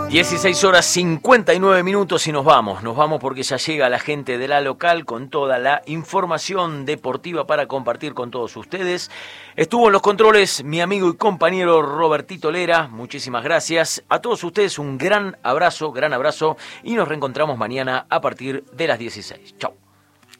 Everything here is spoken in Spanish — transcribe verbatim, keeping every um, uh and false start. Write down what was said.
dieciséis horas cincuenta y nueve minutos y nos vamos, nos vamos porque ya llega la gente de la local con toda la información deportiva para compartir con todos ustedes. Estuvo en los controles mi amigo y compañero Robertito Lera, muchísimas gracias. A todos ustedes un gran abrazo, gran abrazo y nos reencontramos mañana a partir de las dieciséis. Chau.